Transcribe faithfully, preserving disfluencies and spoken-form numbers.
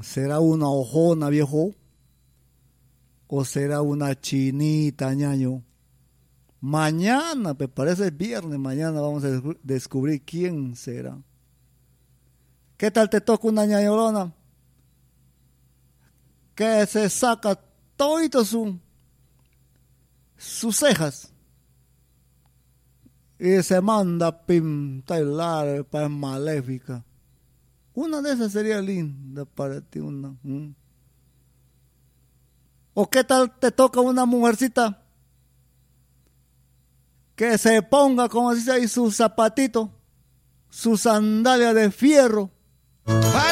¿Será una ojona, viejo? ¿O será una chinita, ñaño? Mañana, me parece viernes, mañana vamos a descubrir quién será. ¿Qué tal te toca una ñañolona que se saca todo su, sus cejas y se manda a pintar para maléfica? Una de esas sería linda para ti. Una. ¿Mm? ¿O qué tal te toca una mujercita que se ponga, como dice ahí, sus zapatitos, sus sandalias de fierro,